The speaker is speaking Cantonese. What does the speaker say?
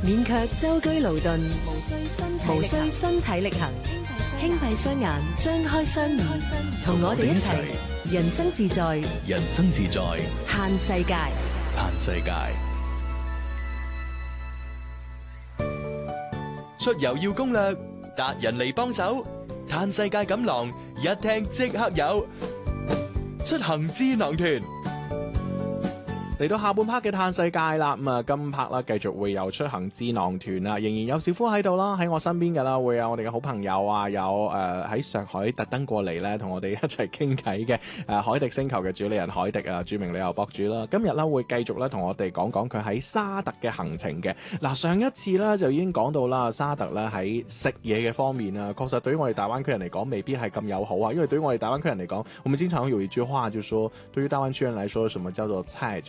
免卻舟車勞頓，無需身體力行，輕閉雙眼，張開雙耳，同我哋一齊人生自在， 人生自在， 嘆世界， 嘆世界。出遊要攻略，達人嚟幫手，嘆世界錦囊一聽即刻有，出行智囊團。 嚟到下半 part 嘅嘆世界啦，咁啊今 part 啦繼續會有出行智囊團啦，仍然有小夫喺度啦，喺我身邊噶啦，會有我哋嘅好朋友啊，有喺上海特登過嚟咧，同我哋一齊傾偈嘅海迪星球嘅主理人海迪啊，著名旅遊博主啦，今日咧會繼續咧同我哋講講佢喺沙特嘅行程嘅。嗱，上一次咧就已經講到啦，沙特咧喺食嘢嘅方面啊，確實對於我哋大灣區人嚟講未必係咁友好啊，因為對於我哋大灣區人嚟講，我們經常有一句話就說，對於大灣區人來說，什麼叫做菜？